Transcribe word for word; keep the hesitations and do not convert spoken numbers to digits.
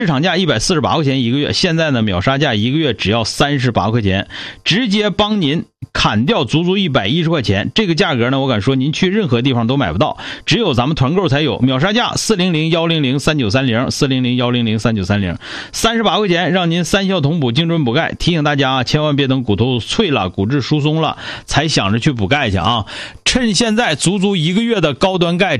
市场价一百四十八块钱一个月，现在呢秒杀价一个月只要三十八块钱，直接帮您砍掉足足一百一十块钱。这个价格呢，我敢说您去任何地方都买不到，只有咱们团购才有。秒杀价四零零一零零三九三零 四零零一零零三九三零，三十八块钱让您三效同补，精准补钙。提醒大家啊，千万别等骨头脆了、骨质疏松了才想着去补钙去啊！趁现在足足一个月的高端钙